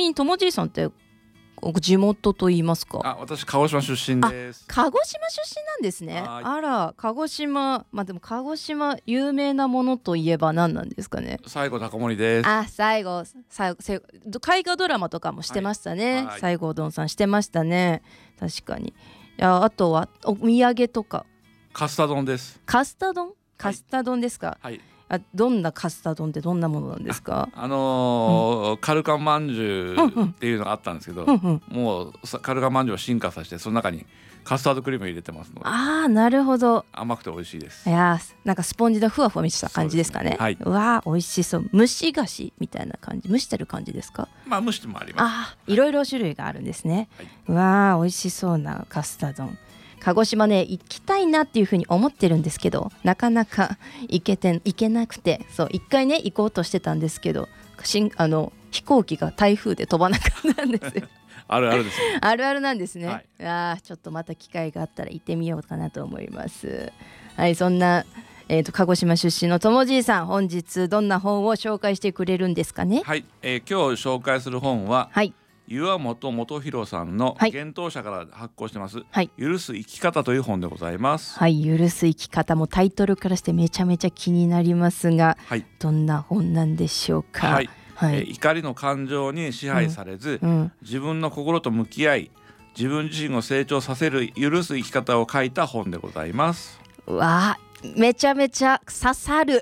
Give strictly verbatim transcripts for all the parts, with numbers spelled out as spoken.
にともじいさんって地元と言いますか？ あ、私鹿児島出身です。 鹿児島出身なんですね。あら、鹿児島、まあでも鹿児島有名なものといえば何なんですかね？ 西郷隆盛です。 あ、西郷、西郷、大河ドラマとかもしてましたね。はい、西郷どんさんしてましたね。確かに。いや、あとはお土産とか。 カスタ丼です。 カスタ丼？カスタ丼ですか？ はい。 あ、どんなカスタ丼ってどんなものなんですか？ あ、あのーうん、カルカンまんじゅうっていうのがあったんですけど、うんうん、もうカルカンまんじゅうを進化させてその中にカスタードクリームを入れてますので、 ああ、なるほど。 甘くて美味しいです。 いや、なんかスポンジのふわふわした感じですかね。 う、はい、 うわー、美味しそう。蒸し菓子みたいな感じ、蒸してる感じですか？ まあ蒸してもあります。 あ、いろいろ種類があるんですね。はい、うわー、美味しそうなカスタード。鹿児島ね、行きたいなっていうふうに思ってるんですけど、なかなか行けて行けなくて、そう一回ね行こうとしてたんですけど、しあの飛行機が台風で飛ばなかったんですよ。 あるあるですね。 あるあるなんですね。 はい、 あ、ちょっとまた機会があったら行ってみようかなと思います。はい、そんな、えーと、鹿児島出身のともじいさん、本日どんな本を紹介してくれるんですかね？ はい、えー、今日紹介する本は、 はい、 岩本元弘さんの幻冬舎から発行してます、はい、許す生き方という本でございます。 はい、許す生き方もタイトルからしてめちゃめちゃ気になりますが、はい、どんな本なんでしょうか？ はい、はい、えー、怒りの感情に支配されず、うんうん、自分の心と向き合い自分自身を成長させる許す生き方を書いた本でございます。 うわー、めちゃめちゃ刺さる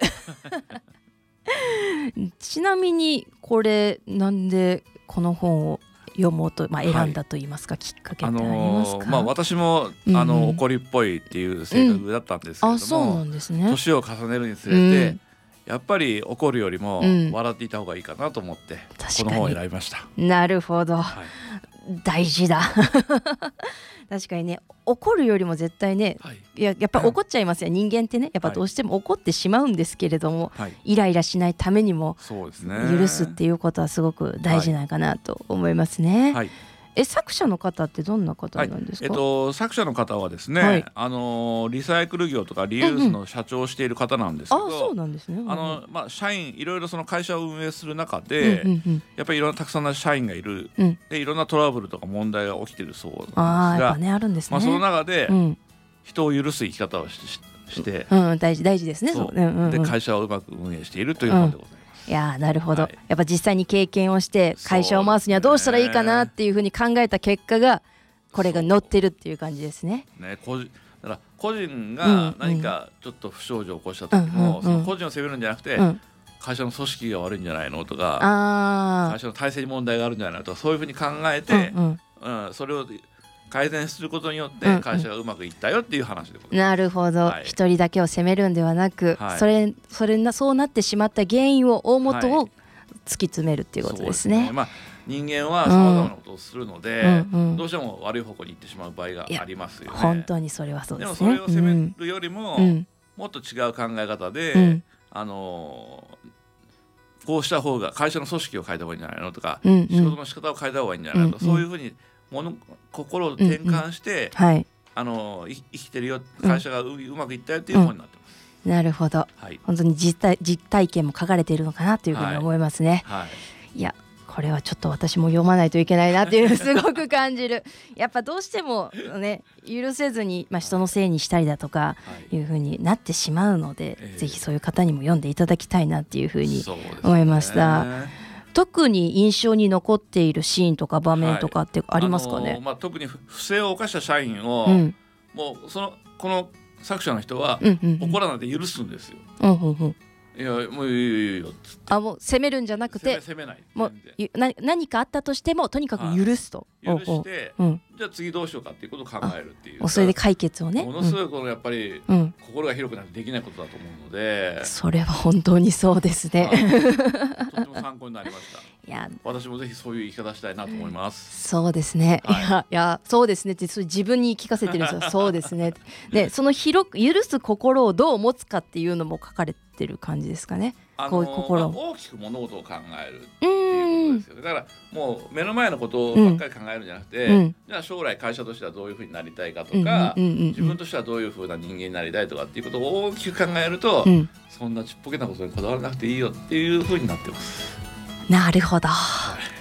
ちなみにこれなんでこの本を読もうと、まあ、選んだと言いますか、はい、きっかけってありますか？ あのーまあ、私も、うん、あの怒りっぽいっていう性格だったんですけれども、うん、あ、そうなんですね。年を重ねるにつれて、うん、やっぱり怒るよりも笑っていた方がいいかなと思って、うん、この本を選びました。 なるほど、はい、大事だ確かにね、怒るよりも絶対ね、はい、いや、やっぱ怒っちゃいますよ、人間ってね。やっぱどうしても怒ってしまうんですけれども、はい、イライラしないためにも、そうですね、許すっていうことはすごく大事なのかなと思いますね。はい、え、作者の方ってどんな方なんですか？ はい、えっと、作者の方はですね、はい、あのリサイクル業とかリユースの社長をしている方なんですけど、うんうん、あ、そうなんですね。あの、まあ、社員いろいろその会社を運営する中で、うんうんうん、やっぱりいろんなたくさんの社員がいる、うん、でいろんなトラブルとか問題が起きているそうなんですが、 あ、やっぱね、あるんですね。 まあ、その中で、うん、人を許す生き方を し, して、 うん、大事大事ですね。そう、うんうんうん、 で会社をうまく運営しているという本でございます。 うん、いや、なるほど、はい、やっぱ実際に経験をして会社を回すにはどうしたらいいかなっていうふうに考えた結果がこれが載ってるっていう感じですね。 ね、個人だから個人が何かちょっと不祥事を起こした時も、うんうん、その個人を責めるんじゃなくて、うん、会社の組織が悪いんじゃないのとか、あ、会社の体制に問題があるんじゃないのとか、そういうふうに考えて、うんうんうん、それを改善することによって会社がうまくいったよっていう話でございます。うんうん、 なるほど、はい、一人だけを責めるんではなく、はい、それそれなそうなってしまった原因を大元を突き詰めるっていうことですね。はい、そうですね。まあ、 人間はさまざまなことをするので、うんうんうん、どうしても悪い方向に行ってしまう場合がありますよね。 本当にそれはそうですね。 でもそれを責めるよりも、うん、もっと違う考え方で、うん、あのー、こうした方が会社の組織を変えた方がいいんじゃないのとか、うんうん、仕事の仕方を変えた方がいいんじゃないのとか、うんうん、そういうふうに物心を転換して、うんうん、はい、あのー、生きてるよ、会社が う,、うん、うまくいったよっていう本になってます。 うん、なるほど、はい、本当に実体、実体験も書かれているのかなというふうに思いますね。はいはい、いや、これはちょっと私も読まないといけないなっていうすごく感じるやっぱどうしてもね、許せずに、まあ、人のせいにしたりだとかいう風になってしまうので、はい、ぜひそういう方にも読んでいただきたいなっていう風に思いました。ね、特に印象に残っているシーンとか場面とかってありますかね？はい、あのーまあ、 特に不正を犯した社員を、うん、もうそのこの作者の人は怒らないで許すんですよ。うんうんうん、いや、もういいよいいよっつって、 あ、もう責めるんじゃなくて、 責めない、 もうな何かあったとしてもとにかく許すと、 はい、許して、うん、じゃあ次どうしようかっていうことを考えるっていう、 それで解決をね、 ものすごいこのやっぱり、うん、心が広くなってできないことだと思うので、 それは本当にそうですね。 とても参考になりました。いや、私もぜひそういう生き方したいなと思います。 そうですね、はい、いやいや、そうですねって自分に言い聞かせてるんですよ。そうですね。で、その広く許す心をどう持つかっていうのも書かれてる感じですかね。 あのー、こういう心、まあ、大きく物事を考えるっていうことですよね。だからもう目の前のことばっかり考えるんじゃなくて、うん、じゃあ将来会社としてはどういうふうになりたいかとか、自分としてはどういうふうな人間になりたいとかっていうことを大きく考えると、うん、そんなちっぽけなことにこだわらなくていいよっていうふうになってます。 なるほど。はい。